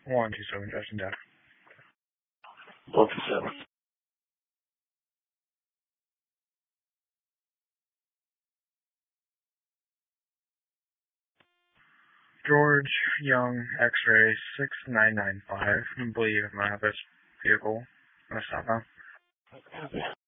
127 Justin Death. 127. George Young X-ray 6995. I believe my office vehicle. Stop now. Copy.